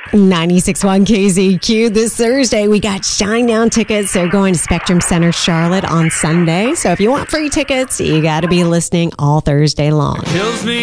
96.1 KZQ. This Thursday, we got Shinedown tickets. They're going to Spectrum Center Charlotte on Sunday. So if you want free tickets, you got to be listening all Thursday long.